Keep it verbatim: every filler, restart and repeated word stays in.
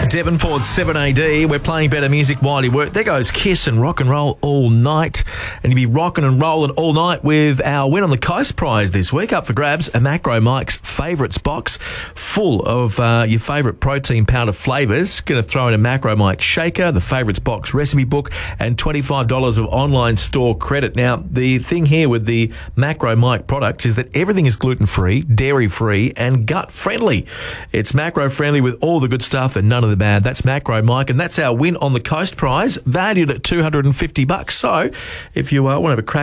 Devonport seven A D. We're playing better music while you work. There goes Kiss and Rock and Roll All Night. And you'll be rocking and rolling all night with our Win on the Coast prize this week. Up for grabs, a Macro Mike's Favourites box full of uh, your favourite protein powder flavours. Going to throw in a Macro Mike shaker, the Favourites box recipe book, and twenty-five dollars of online store credit. Now, the thing here with the Macro Mike products is that everything is gluten-free, dairy-free, and gut-friendly. It's macro-friendly with all the good stuff and none of the bad. That's Macro Mike, and that's our Win on the Coast prize, valued at two hundred fifty bucks. So, if you uh, want to have a crack